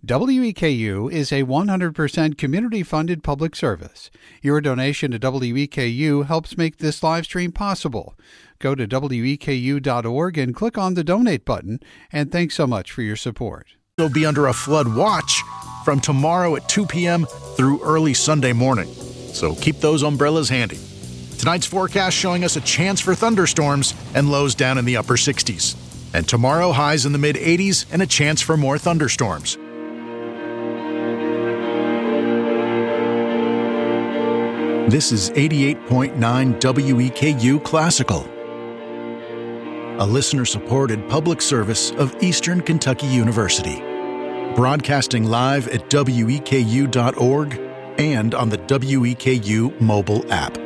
WEKU is a 100% community-funded public service. Your donation to WEKU helps make this live stream possible. Go to weku.org and click on the donate button, and thanks so much for your support. Will be under a flood watch from tomorrow at 2 p.m. through early Sunday morning. So keep those umbrellas handy. Tonight's forecast showing us a chance for thunderstorms and lows down in the upper 60s. And tomorrow, highs in the mid-80s and a chance for more thunderstorms. This is 88.9 WEKU Classical, a listener-supported public service of Eastern Kentucky University, broadcasting live at weku.org and on the WEKU mobile app.